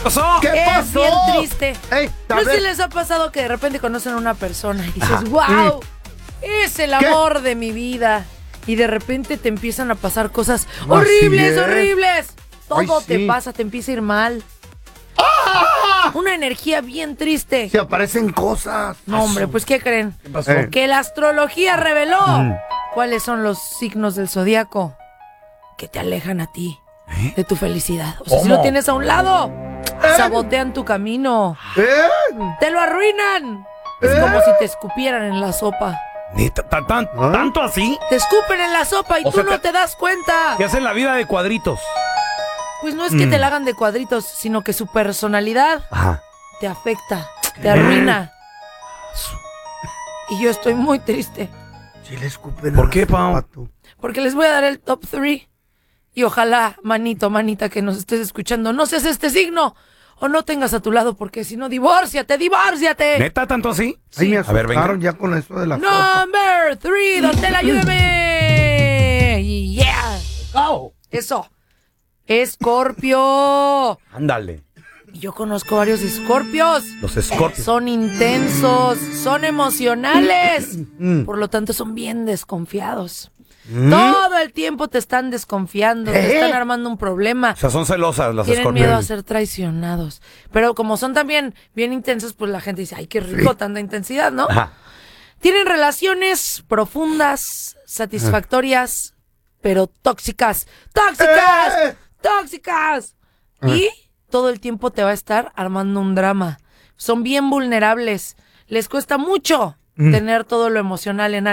pasó? ¿Qué Es pasó? bien triste. Ey, ¿No sé si les ha pasado que de repente conocen a una persona y dices, wow, es el ¿Qué? amor de mi vida? Y de repente te empiezan a pasar cosas Así horribles, es. horribles. Todo Ay, te sí. pasa, te empieza a ir mal. Una energía bien triste. Se aparecen cosas. No, hombre, pues ¿qué creen? ¿Qué pasó? Que la astrología reveló cuáles son los signos del zodiaco que te alejan a ti de tu felicidad. O sea, si ¿Cómo? lo tienes a un lado, sabotean tu camino, ¿Eh? te lo arruinan. Es como si te escupieran en la sopa. ¿Neta? ¿Tanto así? Te escupen en la sopa y O tú sea, no te das cuenta. Que hacen la vida de cuadritos. Pues no es que te la hagan de cuadritos, sino que su personalidad Ajá. te afecta, te arruina. Y yo estoy muy triste Sí le escupen. ¿Por a qué, la Pau? sopa, tú. porque les voy a dar el top 3. Y ojalá, manito, manita, que nos estés escuchando, no seas este signo o no tengas a tu lado, porque si no, divórciate, divórciate. ¿Neta tanto así? Ay, me A ver, venga. asustaron ya con eso de la sopa. Number 3, Don Tela, ayúdeme. Yeah. Eso. Escorpio. Ándale. Yo conozco varios escorpios. Los escorpios. Son intensos, son emocionales. Por lo tanto, son bien desconfiados. Todo el tiempo te están desconfiando, te están armando un problema. O sea, son celosas las Tienen escorpios. miedo a ser traicionados. Pero como son también bien intensos, pues la gente dice, ay, qué rico, tanta intensidad, ¿no? Ajá. Tienen relaciones profundas, satisfactorias, pero tóxicas. ¡Tóxicas! ¡Tóxicas! Y todo el tiempo te va a estar armando un drama. Son bien vulnerables. Les cuesta mucho tener todo lo emocional en